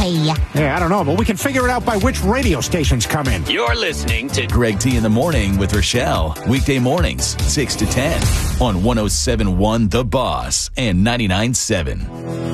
pay you? Yeah, I don't know, but we can figure it out by which radio stations come in. You're listening to Greg T in the Morning with Rochelle. Weekday mornings, 6 to 10 on 107.1 The Boss and 99.7.